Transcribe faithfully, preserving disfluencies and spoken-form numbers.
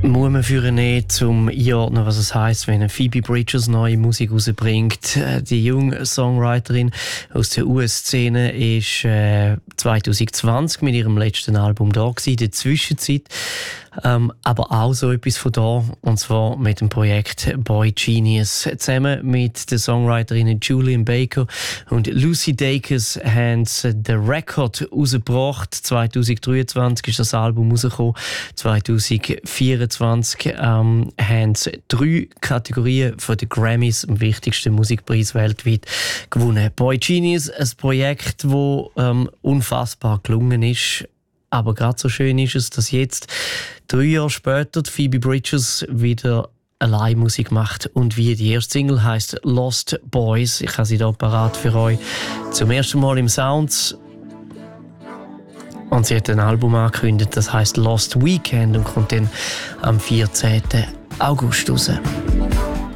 Muss man für nehmen, um einordnen, was es heisst, wenn Phoebe Bridgers neue Musik rausbringt. Die junge Songwriterin aus der U S-Szene ist äh, zwanzig zwanzig mit ihrem letzten Album da gewesen, in der Zwischenzeit. Ähm, aber auch so etwas von da, und zwar mit dem Projekt Boy Genius. Zusammen mit den Songwriterinnen Julian Baker und Lucy Dacus haben sie den Record rausgebracht. zwanzig dreiundzwanzig ist das Album rausgekommen. zwanzig vierundzwanzig ähm, haben sie drei Kategorien von den Grammys, dem wichtigsten Musikpreis weltweit, gewonnen. Boy Genius, ein Projekt, das ähm, unfassbar gelungen ist. Aber gerade so schön ist es, dass jetzt, drei Jahre später, Phoebe Bridgers wieder allein Musik macht. Und wie die erste Single heisst Lost Boys. Ich habe sie hier parat für euch. Zum ersten Mal im Sounds. Und sie hat ein Album angekündigt, das heisst Lost Weekend und kommt dann am vierzehnten August raus.